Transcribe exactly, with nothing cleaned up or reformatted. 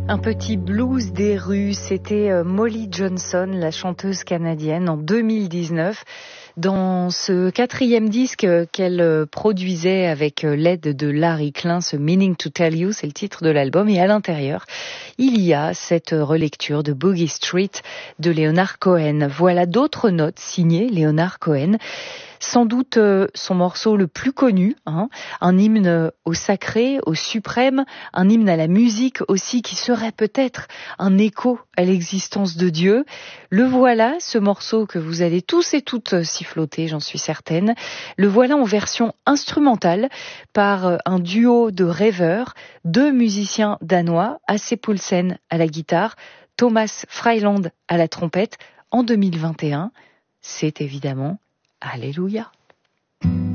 Un petit blues des rues, c'était Molly Johnson, la chanteuse canadienne, en deux mille dix-neuf. Dans ce quatrième disque qu'elle produisait avec l'aide de Larry Klein, ce Meaning to Tell You, c'est le titre de l'album, et à l'intérieur, il y a cette relecture de Boogie Street de Leonard Cohen. Voilà d'autres notes signées Leonard Cohen. Sans doute euh, son morceau le plus connu, hein, un hymne au sacré, au suprême, un hymne à la musique aussi qui serait peut-être un écho à l'existence de Dieu. Le voilà, ce morceau que vous allez tous et toutes siffloter, j'en suis certaine. Le voilà en version instrumentale par un duo de rêveurs, deux musiciens danois, Asse Poulsen à la guitare, Thomas Freiland à la trompette, en deux mille vingt et un. C'est évidemment Alléluia.